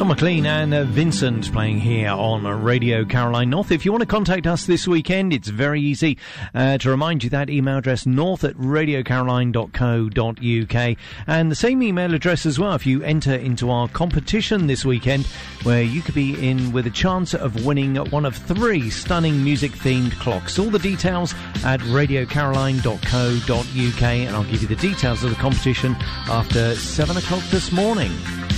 Don McLean and Vincent playing here on Radio Caroline North. If you want to contact us this weekend, it's very easy. To remind you, that email address, north@radiocaroline.co.uk. And the same email address as well if you enter into our competition this weekend, where you could be in with a chance of winning one of 3 stunning music-themed clocks. All the details at radiocaroline.co.uk, and I'll give you the details of the competition after 7 o'clock this morning.